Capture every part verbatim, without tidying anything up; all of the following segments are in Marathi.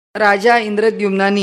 राजा इंद्रद्युम्नानी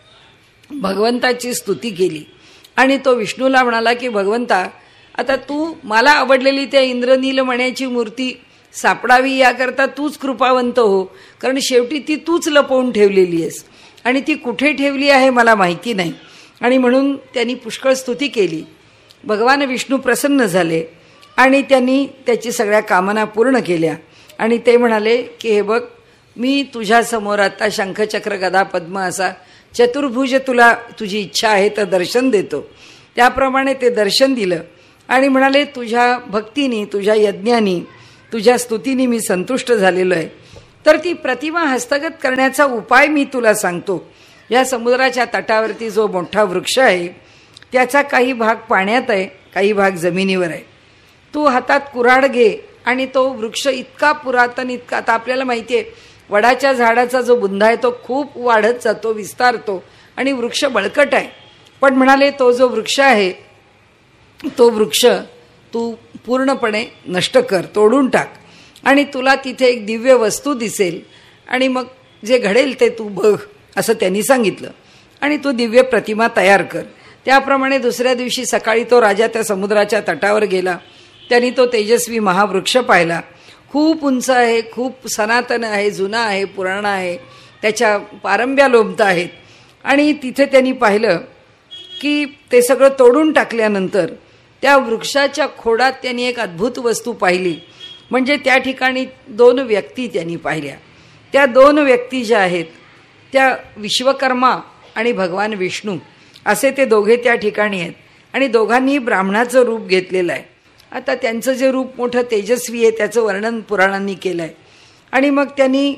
भगवंताची स्तुती केली आणि तो विष्णूला म्हणाला की भगवंता, आता तू मला आवडलेली त्या इंद्रनीलमण्याची मूर्ती सापडावी याकरता तूच कृपावंत हो, कारण शेवटी ती तूच लपवून ठेवलेली आहेस आणि ती कुठे ठेवली आहे मला माहिती नाही. आणि म्हणून त्यांनी पुष्कळ स्तुती केली. भगवान विष्णू प्रसन्न झाले आणि त्यांनी त्याची सगळ्या कामना पूर्ण केल्या. आणि ते म्हणाले की हे बघ, मी तुझ्यासमोर आता शंखचक्र गदा पद्म असा चतुर्भुज तुला तुझी इच्छा आहे तर दर्शन देतो. त्याप्रमाणे ते दर्शन दिलं आणि म्हणाले, तुझ्या भक्तीनी, तुझ्या यज्ञानी, तुझ्या स्तुतीनी मी संतुष्ट झालेलो आहे, तर ती प्रतिमा हस्तगत करण्याचा उपाय मी तुला सांगतो. या समुद्राच्या तटावरती जो मोठा वृक्ष आहे त्याचा काही भाग पाण्यात आहे, काही भाग जमिनीवर आहे. तू हातात कुऱ्हाड घे आणि तो वृक्ष इतका पुरातन, इतका, आता आपल्याला माहिती आहे वडाच्या झाडाचा जो बुंधा आहे तो खूप वाढत जातो, विस्तारतो आणि वृक्ष बळकट आहे. पण म्हणाले तो जो वृक्ष आहे तो वृक्ष तू पूर्णपणे नष्ट कर, तोडून टाक आणि तुला तिथे एक दिव्य वस्तू दिसेल आणि मग जे घडेल ते तू बघ, असं त्यांनी सांगितलं. आणि तू दिव्य प्रतिमा तयार कर. त्याप्रमाणे दुसऱ्या दिवशी सकाळी तो राजा त्या समुद्राच्या तटावर गेला. त्यांनी तो तेजस्वी महावृक्ष पाहिला. खूप उंच आहे, खूप सनातन आहे, जुना आहे, पुराणा आहे, त्याच्या पारंब्या लोंबत आहेत. आणि तिथे त्यांनी पाहिलं की ते सगळं तोडून टाकल्यानंतर त्या वृक्षाच्या खोडात त्यांनी एक अद्भुत वस्तू पाहिली. म्हणजे त्या ठिकाणी दोन व्यक्ती त्यांनी पाहिल्या. त्या दोन व्यक्ती ज्या आहेत त्या विश्वकर्मा आणि भगवान विष्णू असे ते दोघे त्या ठिकाणी आहेत आणि दोघांनी ब्राह्मणाचं रूप घेतलेलं आहे. आता त्यांचं जे रूप मोठं तेजस्वी आहे त्याचं वर्णन पुराणांनी केलं आहे. आणि मग त्यांनी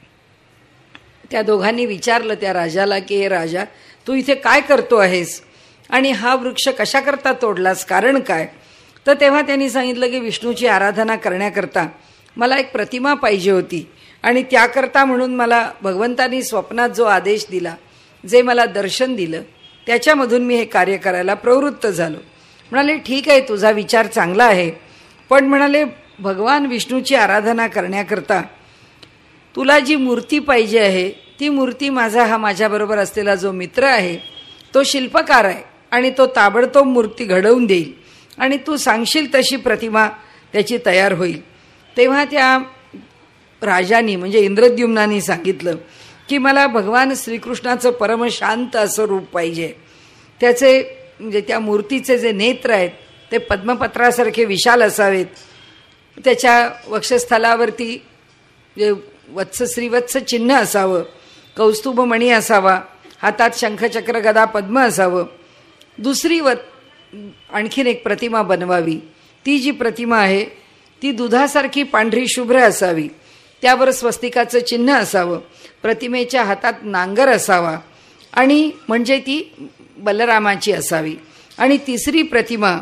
त्या दोघांनी विचारलं त्या राजाला की हे राजा, तू इथे काय करतो आहेस आणि हा वृक्ष कशाकरता तोडलास, कारण काय? तर तेव्हा त्यांनी सांगितलं की विष्णूची आराधना करण्याकरता मला एक प्रतिमा पाहिजे होती आणि त्याकरता म्हणून मला भगवंतांनी स्वप्नात जो आदेश दिला, जे मला दर्शन दिलं, त्याच्यामधून मी हे कार्य करायला प्रवृत्त झालो. म्हणाले ठीक आहे, तुझा विचार चांगला आहे, पण म्हणाले भगवान विष्णूची आराधना करण्याकरता तुला जी मूर्ती पाहिजे आहे ती मूर्ती माझा हा माझ्याबरोबर असलेला जो मित्र आहे तो शिल्पकार आहे आणि तो ताबडतोब मूर्ती घडवून देईल आणि तू सांगशील तशी प्रतिमा त्याची तयार होईल. तेव्हा त्या राजानी म्हणजे इंद्रद्युम्नानी सांगितलं की मला भगवान श्रीकृष्णाचं परमशांत असं रूप पाहिजे. त्याचे म्हणजे त्या मूर्तीचे जे नेत्र आहेत ते पद्मपत्रासारखे विशाल असावेत. त्याच्या वक्षस्थलावरती जे वत्स श्रीवत्स चिन्ह असावं, कौस्तुभमणी असावा, हातात शंखचक्र गदा पद्म असावं. दुसरी व आणखीन एक प्रतिमा बनवावी. ती जी प्रतिमा आहे ती दुधासारखी पांढरी शुभ्र असावी, त्यावर स्वस्तिकाचं चिन्ह असावं, प्रतिमेच्या हातात नांगर असावा आणि म्हणजे ती बलरामाची असावी. आणि तिसरी प्रतिमा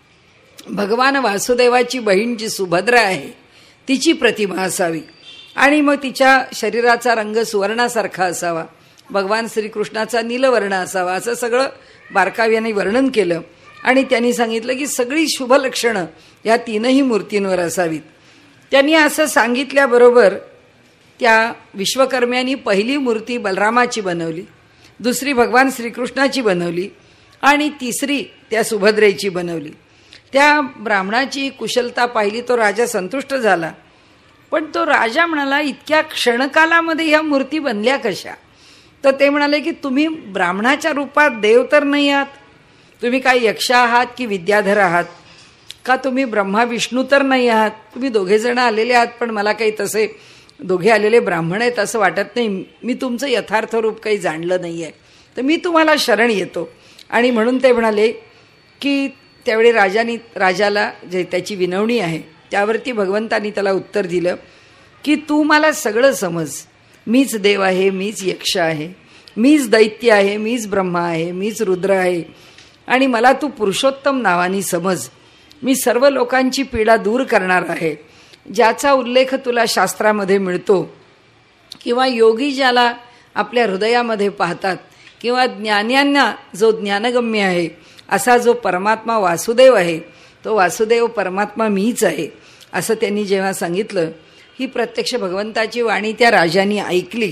भगवान वासुदेवाची बहीण जी सुभद्रा आहे तिची प्रतिमा असावी आणि मग तिच्या शरीराचा रंग सुवर्णासारखा असावा, भगवान श्रीकृष्णाचा नीलवर्ण असावा. असं सगळं बारकाव्याने वर्णन केलं आणि त्यांनी सांगितलं की सगळी शुभ लक्षणं या तीनही मूर्तींवर असावीत. त्यांनी असं सांगितल्याबरोबर त्या विश्वकर्म्यांनी पहिली मूर्ती बलरामाची बनवली, दुसरी भगवान श्रीकृष्णाची बनवली आणि तिसरी त्या सुभद्रेची बनवली. त्या ब्राह्मणाची कुशलता पाहिली, तो राजा संतुष्ट झाला. पण तो राजा म्हणाला, इतक्या क्षणकालामध्ये ह्या मूर्ती बनल्या कशा? तर ते म्हणाले की तुम्ही ब्राह्मणाच्या रूपात देव तर नाही आहात, तुम्ही काय यक्ष आहात की विद्याधर आहात का? तुम्ही ब्रह्मा विष्णू तर नाही आहात, तुम्ही दोघे जण आलेले आहात, पण मला काही तसे दोघे आलेले ब्राह्मण आहेत असं वाटत नाही. मी तुमचं यथार्थ रूप काही जाणलं नाही आहे, तर मी तुम्हाला शरण येतो. आणि म्हणून ते म्हणाले की त्यावेळी राजानी राजाला जे त्याची विनवणी आहे त्यावरती भगवंतानी त्याला उत्तर दिलं की तू मला सगळं समज, मीच देव आहे, मीच यक्ष आहे, मीच दैत्य आहे, मीच ब्रह्मा आहे, मीच रुद्र आहे आणि मला तू पुरुषोत्तम नावानी समज. मी सर्व लोकांची पीडा दूर करणार आहे. ज्याचा उल्लेख तुला शास्त्रामध्ये मिळतो किंवा योगी ज्याला आपल्या हृदयामध्ये पाहतात किंवा ज्ञान्यांना जो ज्ञानगम्य आहे असा जो परमात्मा वासुदेव आहे, तो वासुदेव परमात्मा मीच आहे असं त्यांनी जेव्हा सांगितलं, ही प्रत्यक्ष भगवंताची वाणी त्या राजांनी ऐकली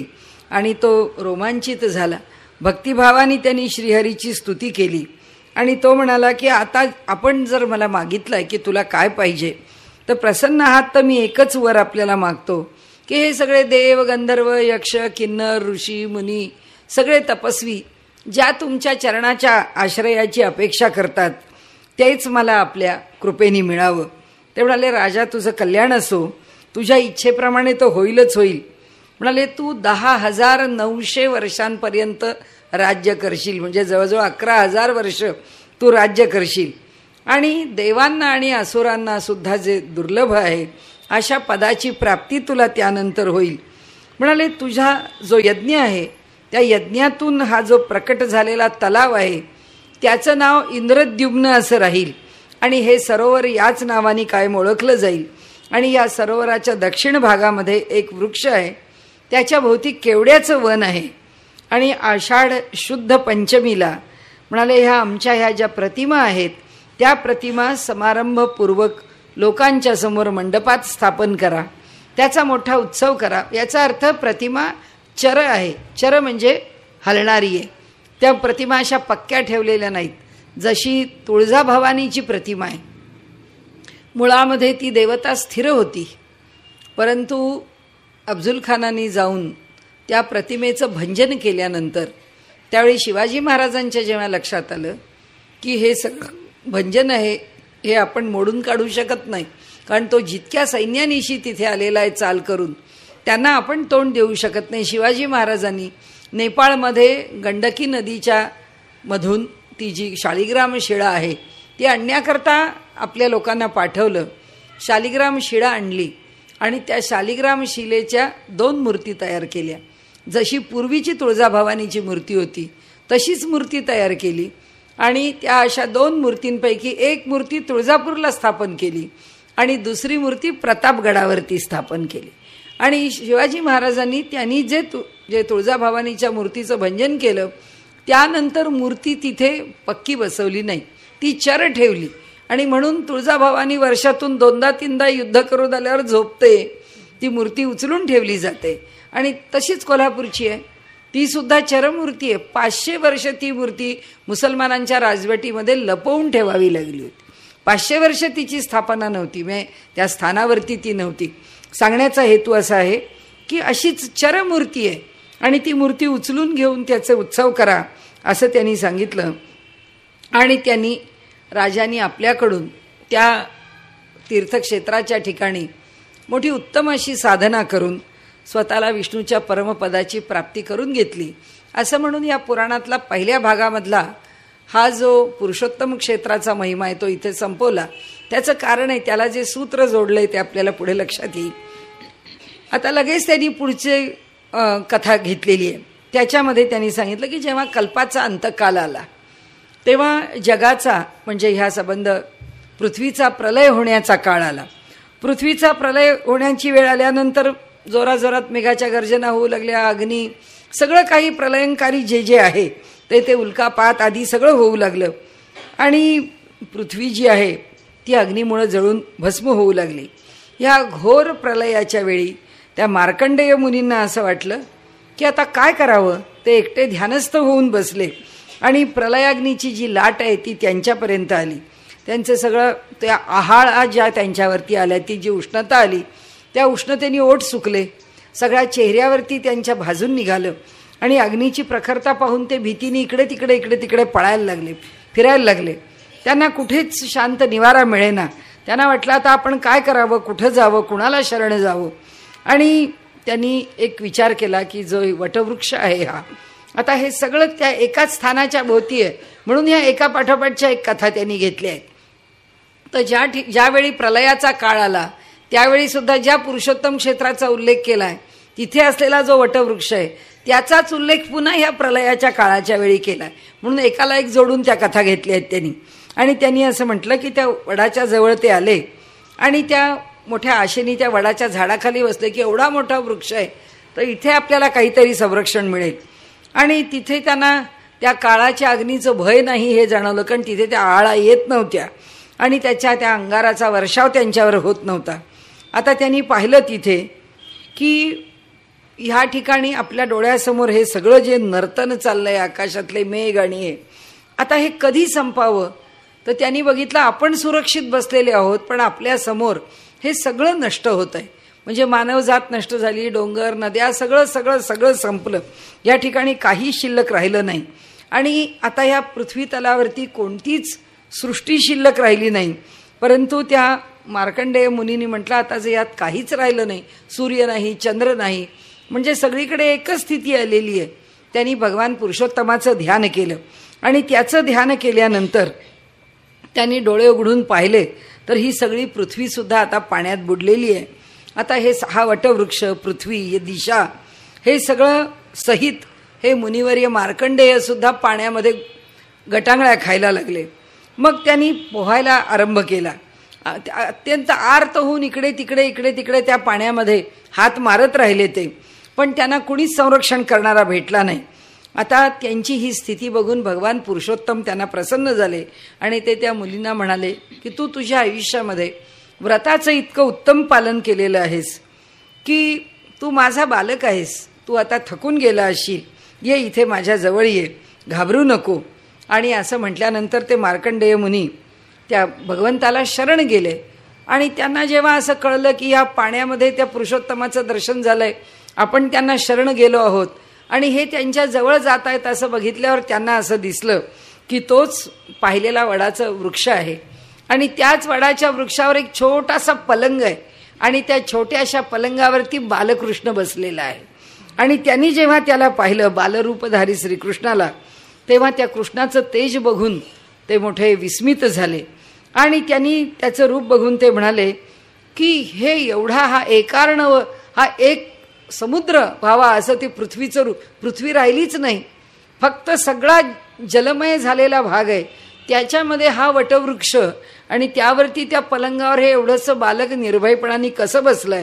आणि तो रोमांचित झाला. भक्तिभावाने त्यांनी श्रीहरीची स्तुती केली आणि तो म्हणाला की आता आपण जर मला मागितलंय की तुला काय पाहिजे, तर प्रसन्न आहात तर मी एकच वर आपल्याला मागतो की हे सगळे देव, गंधर्व, यक्ष, किन्नर, ऋषी, मुनी, सगळे तपस्वी ज्या तुमच्या चरणाच्या आश्रयाची अपेक्षा करतात तेच मला आपल्या कृपेने मिळावं. ते म्हणाले, राजा तुझं कल्याण असो, तुझ्या इच्छेप्रमाणे तो होईलच होईल. म्हणाले, तू दहा हजार नऊशे वर्षांपर्यंत राज्य करशील, म्हणजे जवळजवळ अकरा हजार वर्ष तू राज्य करशील आणि देवांना आणि असुरांना सुद्धा जे दुर्लभ आहे अशा पदाची प्राप्ती तुला त्यानंतर होईल. म्हणाले, तुझा जो यज्ञ आहे त्या यज्ञातून हा जो प्रकट झालेला तलाव आहे त्याचं नाव इंद्रद्युम्न असं राहील आणि हे सरोवर याच नावाने कायम ओळखलं जाईल. आणि या सरोवराच्या दक्षिण भागामध्ये एक वृक्ष आहे, त्याच्या भोवती केवड्याचं वन आहे आणि आषाढ शुद्ध पंचमीला म्हणाले ह्या आमच्या ह्या ज्या प्रतिमा आहेत त्या प्रतिमा समारंभपूर्वक लोकांच्या समोर मंडपात स्थापन करा, त्याचा मोठा उत्सव करा. याचा अर्थ प्रतिमा चर आहे, चर म्हणजे हलणारी आहे. त्या प्रतिमा अशा पक्क्या ठेवलेल्या नाहीत. जशी तुळजाभवानीची प्रतिमा आहे, मुळामध्ये ती देवता स्थिर होती, परंतु अफझल खानाने जाऊन त्या प्रतिमेचं भंजन केल्यानंतर त्यावेळी शिवाजी महाराजांच्या जेव्हा लक्षात आलं की हे सगळं भंजन आहे, हे आपण मोडून काढू शकत नाही, कारण तो जितक्या सैन्यानिशी तिथे आलेला आहे चाल करून, त्यांना आपण तोंड देऊ शकत नाही. शिवाजी महाराजांनी नेपाळमध्ये गंडकी नदीच्या मधून ती जी शालिग्राम शिळा आहे ती आणण्याकरता आपल्या लोकांना पाठवलं. शालिग्राम शिळा आणली आणि त्या शालिग्राम शिलेच्या दोन मूर्ती तयार केल्या. जशी पूर्वीची तुळजाभवानीची मूर्ती होती तशीच मूर्ती तयार केली आणि त्या अशा दोन मूर्तींपैकी एक मूर्ती तुळजापूरला स्थापन केली आणि दुसरी मूर्ती प्रतापगडावरती स्थापन केली. आणि शिवाजी महाराजांनी त्यांनी जे तु जे तुळजाभवानीच्या मूर्तीचं भंजन केलं त्यानंतर मूर्ती तिथे पक्की बसवली नाही, ती चर ठेवली. आणि म्हणून तुळजाभवानी वर्षातून दोनदा तीनदा युद्ध करून आल्यावर झोपते, ती मूर्ती उचलून ठेवली जाते. आणि तशीच कोल्हापूरची आहे, ती सुद्धा चरमूर्ती आहे. पाचशे वर्ष ती मूर्ती मुसलमानांच्या राजवटीमध्ये लपवून ठेवावी लागली होती. पाचशे वर्ष तिची स्थापना नव्हती, म्हणजे त्या स्थानावरती ती नव्हती. सांगण्याचा हेतू असा आहे की अशीच चरमूर्ती आहे आणि ती मूर्ती उचलून घेऊन त्याचे उत्सव करा असं त्यांनी सांगितलं. आणि त्यांनी राजांनी आपल्याकडून त्या तीर्थक्षेत्राच्या ठिकाणी मोठी उत्तम अशी साधना करून स्वतःला विष्णूच्या परमपदाची प्राप्ती करून घेतली. असं म्हणून या पुराणातला पहिल्या भागामधला हा जो पुरुषोत्तम क्षेत्राचा महिमा आहे तो इथे संपवला. त्याचं कारण आहे, त्याला जे सूत्र जोडलंय ते आपल्याला पुढे लक्षात येईल. आता लगेच त्यांनी पुढचे कथा घेतलेली आहे. त्याच्यामध्ये त्यांनी सांगितलं की जेव्हा कल्पाचा अंतकाल आला तेव्हा जगाचा म्हणजे ह्या संबंध पृथ्वीचा प्रलय होण्याचा काळ आला. पृथ्वीचा प्रलय होण्याची वेळ आल्यानंतर जोराजोरात मेघाच्या गर्जना होऊ लागल्या, अग्नी, सगळं काही प्रलयंकारी जे जे आहे ते ते उल्कापात आदी सगळं होऊ लागलं आणि पृथ्वी जी आहे ती अग्नीमुळे जळून भस्म होऊ लागली. ह्या घोर प्रलयाच्या वेळी त्या मार्कंडेय मुनींना असं वाटलं की आता काय करावं. ते एकटे ध्यानस्थ होऊन बसले आणि प्रलयाग्नीची जी लाट आहे ती त्यांच्यापर्यंत आली. त्यांचं सगळं त्या आहाळा ज्या त्यांच्यावरती आल्या, ती जी उष्णता आली त्या उष्णतेने ओठ सुकले, सगळ्या चेहऱ्यावरती त्यांच्या भाजून निघालं आणि अग्नीची प्रखरता पाहून ते भीतीने इकडे तिकडे इकडे तिकडे पळायला लागले, फिरायला लागले. त्यांना कुठेच शांत निवारा मिळेना. त्यांना वाटलं आता आपण काय करावं, कुठं जावं, कुणाला शरण जावं. आणि त्यांनी एक विचार केला की जो वटवृक्ष आहे हा, आता हे सगळं त्या एकाच स्थानाच्या भोवती आहे म्हणून ह्या एका पाठोपाठच्या एक कथा त्यांनी घेतल्या आहेत. तर ज्या ज्यावेळी प्रलयाचा काळ आला त्यावेळी सुद्धा ज्या पुरुषोत्तम क्षेत्राचा उल्लेख केला आहे तिथे असलेला जो वटवृक्ष आहे त्याचाच उल्लेख पुन्हा ह्या प्रलयाच्या काळाच्या वेळी केला आहे. म्हणून एकाला एक जोडून त्या कथा घेतल्या आहेत त्यांनी. आणि त्यांनी असं म्हटलं की त्या वडाच्या जवळ ते आले आणि त्या मोठ्या आशेने त्या वडाच्या झाडाखाली बसले की एवढा मोठा वृक्ष आहे तर इथे आपल्याला काहीतरी संरक्षण मिळेल. आणि तिथे त्यांना त्या काळाच्या अग्नीचं भय नाही हे जाणवलं, कारण तिथे त्या आळा येत नव्हत्या आणि त्याच्या त्या अंगाराचा वर्षाव त्यांच्यावर होत नव्हता. आता त्यांनी पाहिलं तिथे की ह्या ठिकाणी आपल्या डोळ्यासमोर हे सगळं जे नर्तन चाललंय, आकाशातले मेघ आणि हे आता हे कधी संपावं, तर त्यांनी बघितलं आपण सुरक्षित बसलेले आहोत, पण आपल्या समोर हे सगळं नष्ट होत आहे. म्हणजे मानवजात नष्ट झाली, डोंगर नद्या सगळं सगळं सगळं संपलं, या ठिकाणी काही शिल्लक राहिलं नाही. आणि आता ह्या पृथ्वी तलावरती कोणतीच सृष्टी शिल्लक राहिली नाही. परंतु त्या मार्कंडेय मुनींनी म्हटलं आता जे यात काहीच राहिलं नाही, सूर्य नाही, चंद्र नाही, म्हणजे सगळीकडे एकच स्थिती आलेली आहे. त्यांनी भगवान पुरुषोत्तमाचं ध्यान केलं आणि त्याचं ध्यान केल्यानंतर त्यांनी डोळे उघडून पाहिले तर ही सगळी पृथ्वीसुद्धा आता पाण्यात बुडलेली आहे. आता हे सहा वटवृक्ष, पृथ्वी, हे दिशा, हे सगळं सहित हे मुनिवर्य मार्कंडेयसुद्धा पाण्यामध्ये गटांगळ्या खायला लागले. मग त्यांनी पोहायला आरंभ केला. अत्यंत आर्त होऊन इकडे तिकडे इकडे तिकडे त्या पाण्यामध्ये हात मारत राहिले ते, पण त्यांना कुणीच संरक्षण करणारा भेटला नाही. आता त्यांची ही स्थिती बघून भगवान पुरुषोत्तम त्यांना प्रसन्न झाले आणि ते त्या मुलींना म्हणाले की तू तुझ्या आयुष्यामध्ये व्रताचं इतकं उत्तम पालन केलेलं आहेस की तू माझा बालक आहेस, तू आता थकून गेला असशील, ये इथे माझ्याजवळ ये, घाबरू नको. आणि असं म्हटल्यानंतर ते मार्कंडेय मुनी त्या भगवंताला शरण गेले. आणि त्यांना जेव्हा असं कळलं की या पाण्यामध्ये त्या पुरुषोत्तमाचं दर्शन झालंय, आपण त्यांना शरण गेलो आहोत आणि हे त्यांच्या जवळ जात आहेत, असं बघितल्यावर त्यांना असं दिसलं की तोच पाहिलेला वडाचं वृक्ष आहे आणि त्याच वडाच्या वृक्षावर एक छोटासा पलंग आहे आणि त्या छोट्याशा पलंगावरती बालकृष्ण बसलेला आहे. आणि त्यांनी जेव्हा त्याला पाहिलं, बालरूपधारी श्रीकृष्णाला, तेव्हा त्या कृष्णाचं तेज बघून ते मोठे विस्मित झाले आणि त्यांनी त्याचं रूप बघून ते म्हणाले की हे एवढा हा एकार्णव, हा एक समुद्र व्हावा असं ते पृथ्वीचं रूप, पृथ्वी राहिलीच नाही, फक्त सगळा जलमय झालेला भाग आहे, त्याच्यामध्ये हा वटवृक्ष आणि त्यावरती त्या पलंगावर हे एवढंसं बालक निर्भयपणाने कसं बसलंय.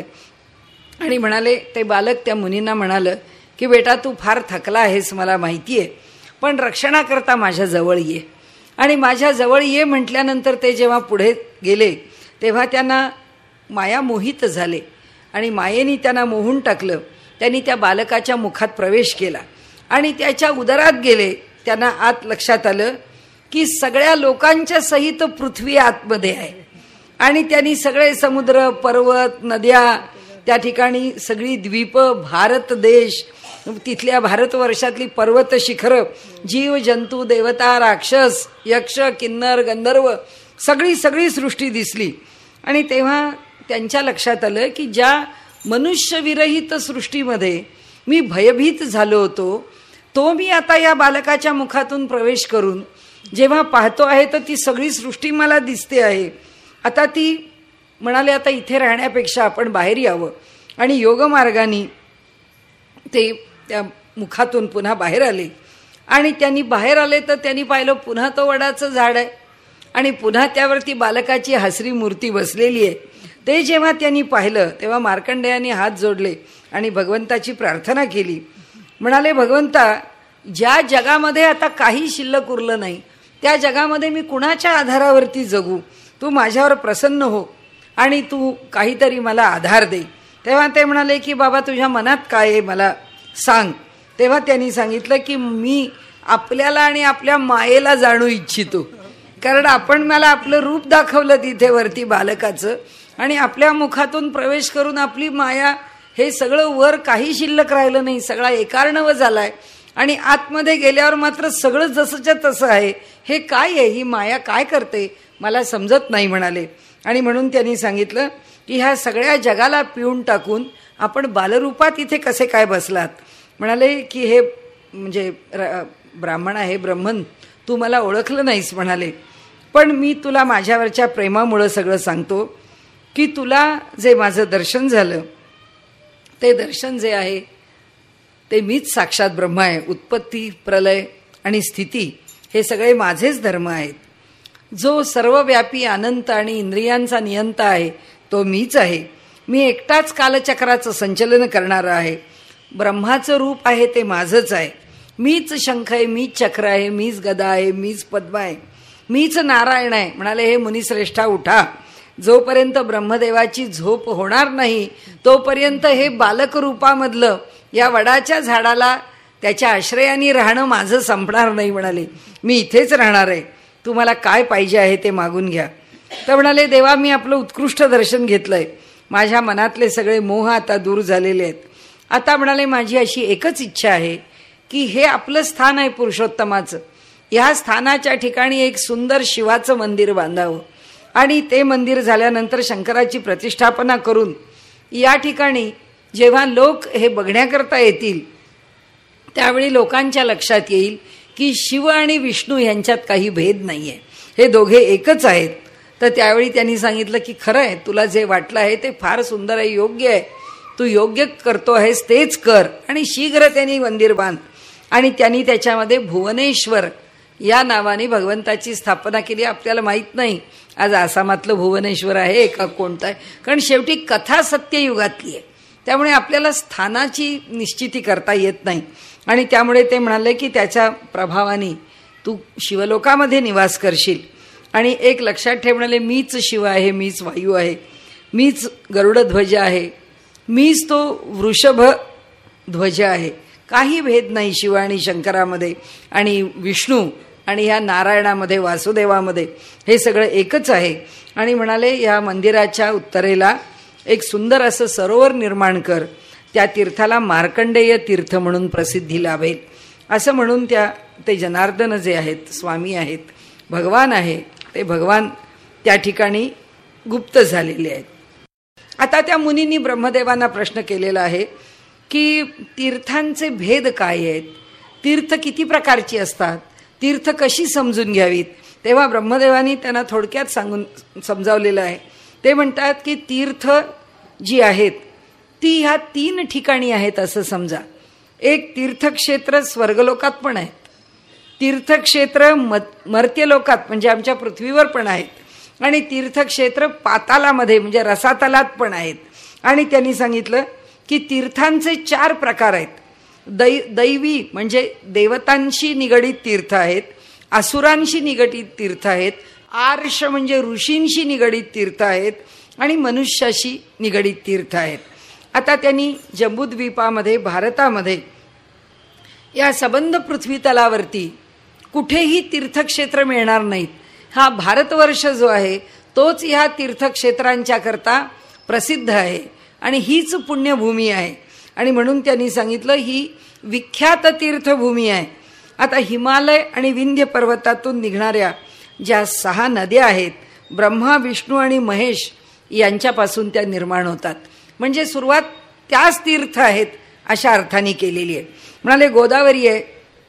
आणि म्हणाले, ते बालक त्या मुनींना म्हणालं की बेटा तू फार थकला आहेस मला माहिती आहे, पण रक्षणाकरता माझ्या जवळ ये. आणि माझ्या जवळ ये म्हटल्यानंतर ते जेव्हा पुढे गेले तेव्हा त्यांना माया मोहित झाले आणि मायेने त्यांना मोहून टाकलं. त्यांनी त्या बालकाच्या मुखात प्रवेश केला आणि त्याच्या उदरात गेले. त्यांना आत लक्षात आलं की सगळ्या लोकांच्या सहित पृथ्वी आतमध्ये आहे आणि त्यांनी सगळे समुद्र, पर्वत, नद्या, त्या ठिकाणी सगळी द्वीप, भारत देश, तिथल्या भारतवर्षातली पर्वत शिखरं, जीव जंतू, देवता, राक्षस, यक्ष, किन्नर, गंधर्व, सगळी सगळी सृष्टी दिसली. आणि तेव्हा त्यांच्या लक्षात आलं की ज्या मनुष्यविरहित सृष्टीमध्ये मी भयभीत झालो होतो, तो मी आता या बालकाच्या मुखातून प्रवेश करून जेव्हा पाहतो आहे तर ती सगळी सृष्टी मला दिसते आहे. आता ती म्हणाले आता इथे राहण्यापेक्षा आपण बाहेर यावं. आणि योगमार्गाने ते त्या मुखातून पुन्हा बाहेर आले आणि त्यांनी बाहेर आले तर त्यांनी पाहिलं पुन्हा तो वडाचं झाड आहे आणि पुन्हा त्यावरती बालकाची हसरी मूर्ती बसलेली आहे. ते जेव्हा त्यांनी पाहिलं तेव्हा मार्कंडेयाने हात जोडले आणि भगवंताची प्रार्थना केली. म्हणाले, भगवंता, ज्या जगामध्ये आता काही शिल्लक उरलं नाही त्या जगामध्ये मी कुणाच्या आधारावरती जगू, तू माझ्यावर प्रसन्न हो आणि तू काहीतरी मला आधार दे. तेव्हा ते म्हणाले की बाबा तुझ्या मनात काय आहे मला सांग. तेव्हा त्यांनी सांगितलं की मी आपल्याला आणि आपल्या मायेला जाणू इच्छितो, कारण आपण मला आपलं रूप दाखवलं तिथे वरती बालकाचं आणि आपल्या मुखातून प्रवेश करून आपली माया, हे सगळं वर काही शिल्लक राहिलं नाही, सगळा एकार्णव झालाय आणि आतमध्ये गेल्यावर मात्र सगळं जसंच्या तसं आहे. हे काय आहे, ही माया काय करते मला समजत नाही म्हणाले. आणि म्हणून त्यांनी सांगितलं की ह्या सगळ्या जगाला पिऊन टाकून आपण बालरूपात इथे कसे काय बसलात. म्हणाले की हे म्हणजे ब्राह्मण आहे, ब्रह्मन, तू मला ओळखलं नाहीस म्हणाले, पण मी तुला माझ्यावरच्या प्रेमामुळं सगळं सांगतो की तुला जे माझं दर्शन झालं ते दर्शन जे आहे ते मीच साक्षात ब्रह्म आहे. उत्पत्ती, प्रलय आणि स्थिती हे सगळे माझेच धर्म आहेत. जो सर्वव्यापी अनंत आणि इंद्रियांचा नियंता आहे तो मीच आहे. मी एकटाच कालचक्राचं संचलन करणारा आहे. ब्रह्माचं रूप आहे ते माझंच आहे. मीच शंख आहे, मीच चक्र आहे, मीच गदा आहे, मीच पद्म आहे, मीच नारायण आहे. म्हणाले, हे मुनिश्रेष्ठा उठा, जोपर्यंत ब्रह्मदेवाची झोप होणार नाही तोपर्यंत हे बालक रूपामधलं या वडाच्या झाडाला त्याच्या आश्रयाने राहणं माझं संपणार नाही म्हणाले. मी इथेच राहणार आहे, तुम्हाला काय पाहिजे आहे ते मागून घ्या. तर म्हणाले, देवा मी आपलं उत्कृष्ट दर्शन घेतलंय, माझ्या मनातले सगळे मोह आता दूर झालेले आहेत. आता म्हणाले माझी अशी एकच इच्छा आहे की हे आपलं स्थान आहे पुरुषोत्तमाचं, ह्या स्थानाच्या ठिकाणी एक सुंदर शिवाचं मंदिर बांधावं आणि ते मंदिर झाल्यानंतर शंकराची प्रतिष्ठापना करून या ठिकाणी जेव्हा लोक हे बघण्याकरता येतील त्यावेळी लोकांच्या लक्षात येईल की शिव आणि विष्णू यांच्यात काही भेद नाही आहे, हे दोघे एकच आहेत. तर त्यावेळी त्यांनी सांगितलं की खरं आहे, तुला जे वाटलं आहे ते फार सुंदर आहे, योग्य आहे, तू योग्य करतो आहेस तेच कर. आणि शीघ्र त्यांनी मंदिर बांध. आणि त्यांनी त्याच्यामध्ये भुवनेश्वर या नावाने भगवंताची स्थापना केली. आपल्याला माहीत नाही आज आसामातलं भुवनेश्वर आहे का कोणतं आहे, कारण शेवटी कथा सत्ययुगातली आहे, त्यामुळे आपल्याला स्थानाची निश्चिती करता येत नाही. आणि त्यामुळे ते म्हणाले की त्याच्या प्रभावाने तू शिवलोकामध्ये निवास करशील. आणि एक लक्षात ठेव म्हणाले, मीच शिव आहे, मीच वायू आहे, मीच गरुडध्वज आहे, मीच तो वृषभ ध्वज आहे. काही भेद नाही शिव आणि शंकरामध्ये आणि विष्णू आणि ह्या नारायणामध्ये वासुदेवामध्ये, हे सगळं एकच आहे. आणि म्हणाले या मंदिराच्या उत्तरेला एक सुंदर असं सरोवर निर्माण कर, त्या तीर्थाला मार्कंडेय तीर्थ म्हणून प्रसिद्धी लाभेल. असं म्हणून त्या ते जनार्दन जे आहेत, स्वामी आहेत, भगवान आहे, ते भगवान त्या ठिकाणी गुप्त झालेले आहेत. आता त्या मुनींनी ब्रह्मदेवांना प्रश्न केलेला आहे की तीर्थांचे भेद काय आहेत, तीर्थ किती प्रकारची असतात, तीर्थ कशी समजून घ्यावीत. तेव्हा ब्रह्मदेवानी त्यांना थोडक्यात सांगून समजावलेलं आहे. ते म्हणतात की तीर्थ जी आहेत ती ह्या तीन ठिकाणी आहेत असं समजा. एक तीर्थक्षेत्र स्वर्गलोकात पण आहेत, तीर्थक्षेत्र मर्त्यलोकात म्हणजे आमच्या पृथ्वीवर पण आहेत, आणि तीर्थक्षेत्र पातालामध्ये म्हणजे रसातलात पण आहेत. आणि त्यांनी सांगितलं की तीर्थांचे चार प्रकार आहेत. दै दैवी म्हणजे देवतांशी निगडीत तीर्थ आहेत, असुरांशी निगडीत तीर्थ आहेत, आर्ष म्हणजे ऋषींशी निगडीत तीर्थ आहेत, आणि मनुष्याशी निगडीत तीर्थ आहेत. आता त्यांनी जम्बूद्वीपामध्ये भारतामध्ये या सबंध पृथ्वीतलावरती कुठेही तीर्थक्षेत्र मिळणार नाहीत. हा भारतवर्ष जो आहे तोच ह्या तीर्थक्षेत्रांच्या करता प्रसिद्ध आहे आणि हीच पुण्यभूमी आहे. आणि म्हणून त्यांनी सांगितलं ही विख्यात तीर्थभूमी आहे. आता हिमालय आणि विंध्य पर्वतातून निघणाऱ्या ज्या सहा नद्या आहेत, ब्रह्मा विष्णू आणि महेश यांच्यापासून त्या निर्माण होतात, म्हणजे सुरुवात त्याच तीर्थ आहेत अशा अर्थाने केलेली आहे. म्हणाले गोदावरी आहे,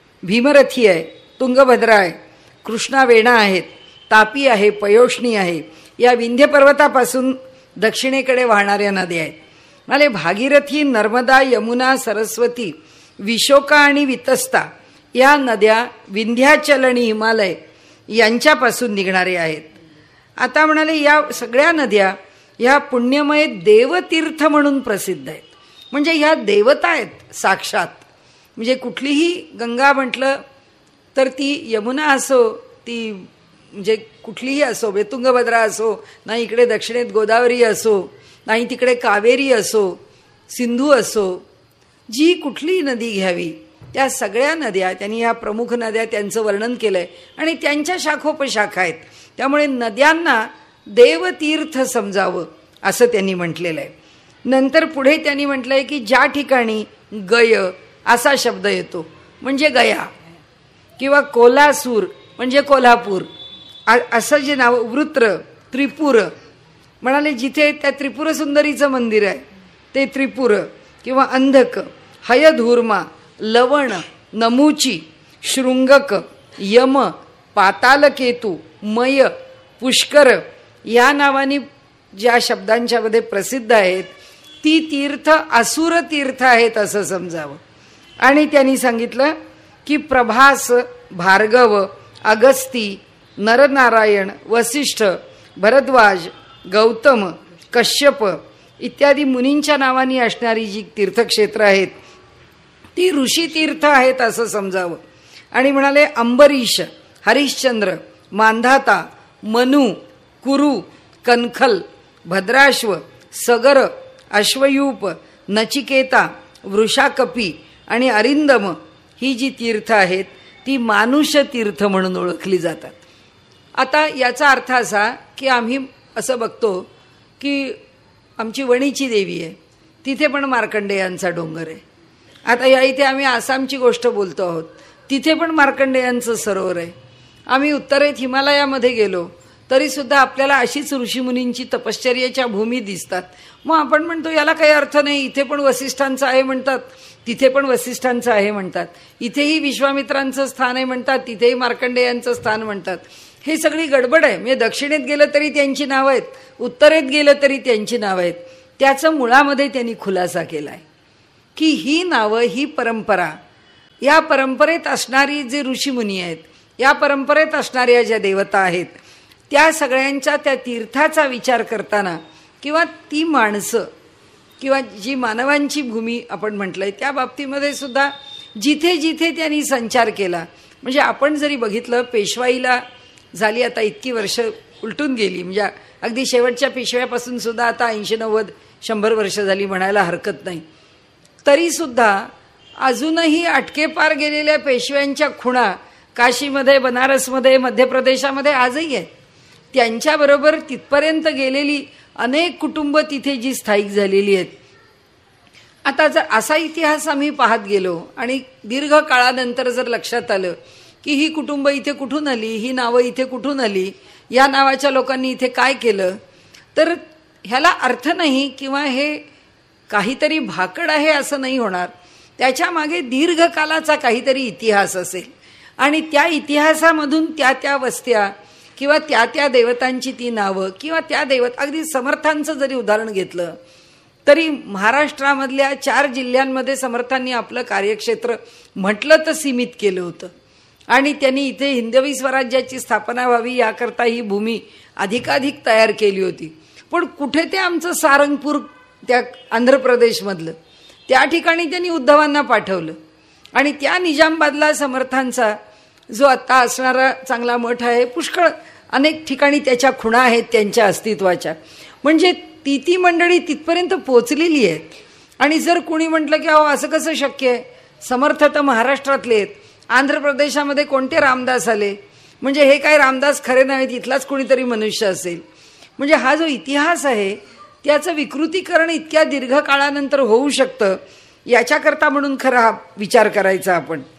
भीमरथी आहे, तुंगभद्रा आहे, कृष्णा वेणा आहेत, तापी आहे, पयोष्णी आहे, या विंध्य पर्वतापासून दक्षिणेकडे वाहणाऱ्या नद्या आहेत. म्हणाले भागीरथी, नर्मदा, यमुना, सरस्वती, विशोका आणि वितस्ता या नद्या विंध्याचल आणि हिमालय यांच्यापासून निघणारे आहेत. आता म्हणाले या सगळ्या नद्या ह्या पुण्यमय देवतीर्थ म्हणून प्रसिद्ध आहेत, म्हणजे ह्या देवता आहेत साक्षात. म्हणजे कुठलीही गंगा म्हटलं तर ती यमुना असो, ती म्हणजे कुठलीही असो, तुंगभद्रा असो, नाही इकडे दक्षिणेत गोदावरी असो, नाही तिकडे कावेरी असो, सिंधू असो, जी कुठलीही नदी घ्यावी त्या सगळ्या नद्या त्यांनी ह्या प्रमुख नद्या त्यांचं वर्णन केलं आहे आणि त्यांच्या शाखोपशाखा आहेत. त्यामुळे नद्यांना देवतीर्थ समजावं असं त्यांनी म्हटलेलं आहे. नंतर पुढे त्यांनी म्हटलं आहे की ज्या ठिकाणी गय असा शब्द येतो म्हणजे गया, किंवा कोल्हासूर म्हणजे कोल्हापूर, असं जे नाव, वृत्र, त्रिपुर, म्हणाले जिथे त्या त्रिपुर सुंदरीचं मंदिर आहे ते त्रिपुर, किंवा अंधक, हयधूर्मा, लवण, नमुची, शृंगक, यम, पातालकेतू, मय, पुष्कर या नावाने ज्या शब्दांच्यामध्ये प्रसिद्ध आहेत ती तीर्थ असुर तीर्थ आहेत असं समजावं. आणि त्यांनी सांगितलं की प्रभास, भार्गव, अगस्ती, नरनारायण, वसिष्ठ, भरद्वाज, गौतम, कश्यप इत्यादी मुनींच्या नावाने असणारी जी तीर्थक्षेत्र आहेत ती ऋषी तीर्थ आहेत असं समजावं. आणि म्हणाले अंबरीश, हरिश्चंद्र, मांधाता, मनु, कुरु, कनखल, भद्राश्व, सगर, अश्वयूप, नचिकेता, वृषाकपी आणि अरिंदम ही जी तीर्थ आहेत ती मानुष तीर्थ म्हणून ओळखली जातात. आता याचा अर्थ असा की आम्ही असं बघतो की आमची वणीची देवी आहे, तिथे पण मार्कंडेयांचा डोंगर आहे. आता या इथे आम्ही आसामची गोष्ट बोलतो आहोत, तिथे पण मार्कंडेयांचं सरोवर आहे. आम्ही उत्तरेत हिमालयामध्ये गेलो तरीसुद्धा आपल्याला अशीच ऋषीमुनींची तपश्चर्याच्या भूमी दिसतात. मग आपण म्हणतो याला काही अर्थ नाही, इथे पण वसिष्ठांचं आहे म्हणतात, तिथे पण वसिष्ठांचं आहे म्हणतात, इथेही विश्वामित्रांचं स्थान आहे म्हणतात, तिथेही मार्कंडेयांचं स्थान म्हणतात. हे सगळी गडबड आहे. म्हणजे दक्षिणेत गेलं तरी त्यांची नावं आहेत, उत्तरेत गेलं तरी त्यांची नावं आहेत. त्याचं मुळामध्ये त्यांनी खुलासा केला आहे की ही नावं, ही परंपरा, या परंपरेत असणारी जे ऋषीमुनी आहेत, या परंपरेत असणाऱ्या ज्या देवता आहेत, त्या सगळ्यांच्या त्या तीर्थाचा विचार करताना किंवा ती माणसं किंवा जी मानवांची भूमी आपण म्हटलंय त्या बाबतीमध्ये सुद्धा जिथे जिथे त्यांनी संचार केला. म्हणजे आपण जरी बघितलं, पेशवाईला झाली आता इतकी वर्ष उलटून गेली, म्हणजे अगदी शेवटच्या पेशव्यापासून सुद्धा आता ऐंशी नव्वद शंभर वर्ष झाली म्हणायला हरकत नाही. तरीसुद्धा अजूनही अटकेपार गेलेल्या पेशव्यांच्या खुणा काशीमध्ये, बनारसमध्ये, मध्य प्रदेशामध्ये आजही आहेत. त्यांच्याबरोबर तिथपर्यंत गेलेली अनेक कुटुंब तिथे जी स्थायिक झालेली आहेत. आता जर असा इतिहास आम्ही पाहत गेलो आणि दीर्घ काळानंतर जर लक्षात आलं की ही कुटुंब इथे कुठून आली, ही नावं इथे कुठून आली, या नावाच्या लोकांनी इथे काय केलं, तर ह्याला अर्थ नाही किंवा हे काहीतरी भाकड आहे असं नाही होणार. त्याच्या मागे दीर्घकालाचा काहीतरी इतिहास असेल आणि त्या इतिहासामधून त्या त्या वस्त्या किंवा त्या त्या देवतांची ती नावं किंवा त्या देवत, अगदी समर्थांचं जरी उदाहरण घेतलं तरी महाराष्ट्रामधल्या चार जिल्ह्यांमध्ये समर्थांनी आपलं कार्यक्षेत्र म्हटलं तर सीमित केलं होतं आणि त्यांनी इथे हिंदवी स्वराज्याची स्थापना व्हावी याकरता ही भूमी अधिकाधिक तयार केली होती. पण कुठे ते आमचं सारंगपूर त्या आंध्र प्रदेशमधलं, त्या ठिकाणी त्यांनी उद्धवांना पाठवलं आणि त्या निजामाबादला समर्थांचा जो आत्ता असणारा चांगला मठ आहे, पुष्कळ अनेक ठिकाणी त्याच्या खुणा आहेत त्यांच्या अस्तित्वाच्या. म्हणजे ती ती मंडळी तिथपर्यंत पोचलेली आहेत. आणि जर कुणी म्हटलं की अहो असं कसं शक्य आहे, समर्थ तर महाराष्ट्रातले आहेत, आंध्र प्रदेशामध्ये कोणते रामदास आले, म्हणजे हे काय रामदास खरे नाहीत, इथलाच कुणीतरी मनुष्य असेल. म्हणजे हा जो इतिहास आहे त्याचं विकृतीकरण इतक्या दीर्घ काळानंतर होऊ शकतं, याच्याकरता म्हणून खरा हा विचार करायचा आपण.